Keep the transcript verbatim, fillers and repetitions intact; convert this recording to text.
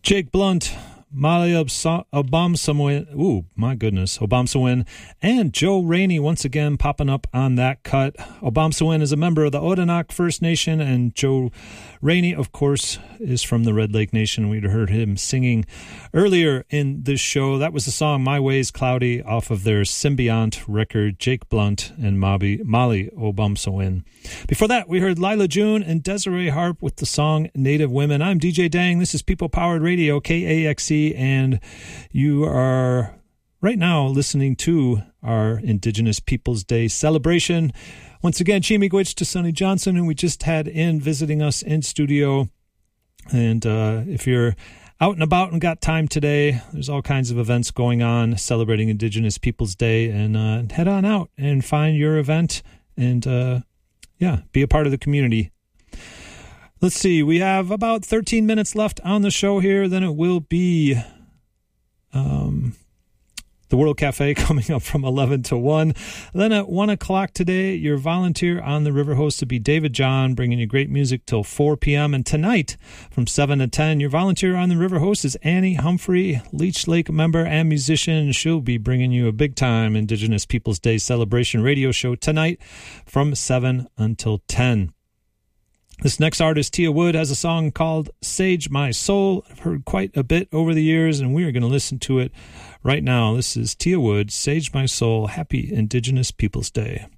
Jake Blunt, Molly Obamsawin, ooh, my goodness, Obamsawin, and Joe Rainey once again popping up on that cut. Obamsawin is a member of the Odanak First Nation, and Joe Rainey, of course, is from the Red Lake Nation. We'd heard him singing earlier in this show. That was the song My Way's Cloudy off of their Symbiont record, Jake Blunt and Molly Obamsawin. Before that, we heard Lila June and Desiree Harp with the song Native Women. I'm D J Dang. This is People Powered Radio, K A X E, and you are right now listening to our Indigenous Peoples Day celebration. Once again, Chimigwich to Sonny Johnson, who we just had in visiting us in studio. And uh, if you're out and about and got time today, there's all kinds of events going on celebrating Indigenous Peoples Day. And uh, head on out and find your event and, uh, yeah, be a part of the community. Let's see, we have about thirteen minutes left on the show here. Then it will be um, the World Cafe coming up from eleven to one. Then at one o'clock today, your volunteer on the River Host will be David John, bringing you great music till four p.m. And tonight from seven to ten, your volunteer on the River Host is Annie Humphrey, Leech Lake member and musician. She'll be bringing you a big-time Indigenous Peoples Day celebration radio show tonight from seven until ten. This next artist, Tia Wood, has a song called Sage My Soul. I've heard quite a bit over the years, and we are going to listen to it right now. This is Tia Wood, Sage My Soul. Happy Indigenous Peoples Day.